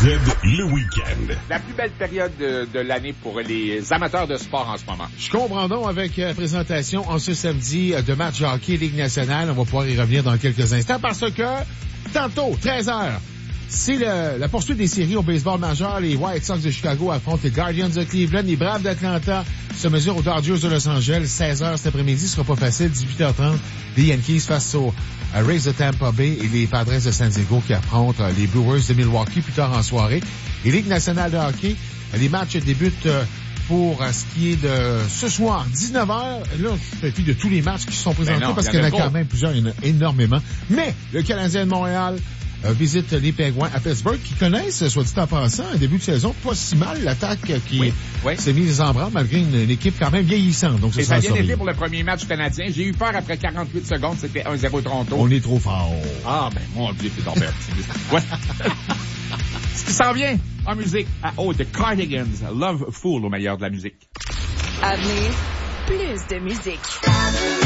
le week-end. La plus belle période de l'année pour les amateurs de sport en ce moment. Je comprends donc avec la présentation en ce samedi de match de hockey Ligue nationale. On va pouvoir y revenir dans quelques instants parce que tantôt, 13h, c'est la poursuite des séries au baseball majeur. Les White Sox de Chicago affrontent les Guardians de Cleveland. Les Braves d'Atlanta se mesurent aux Dodgers de Los Angeles. 16h cet après-midi, ce sera pas facile. 18h30, les Yankees face aux Rays de Tampa Bay et les Padres de San Diego qui affrontent les Brewers de Milwaukee plus tard en soirée. Et Ligue nationale de hockey, les matchs débutent pour ce qui est de ce soir, 19h. Là, je fais plus de tous les matchs qui sont présentés parce qu'il y en a quand même plusieurs, il y en a énormément. Mais le Canadien de Montréal visite les Penguins à Pittsburgh, qui connaissent, soit dit en passant, un début de saison pas si mal. L'attaque qui s'est mise en branle malgré une équipe quand même vieillissante. Donc, ça a bien été pour le premier match canadien. J'ai eu peur après 48 secondes. C'était 1-0 Toronto. On est trop fort. Ah, ben, mon Dieu, c'est tombé optimiste. Ouais. Ce qui s'en vient en musique à The Cardigans, Love Fool au meilleur de la musique. À venir, plus de musique.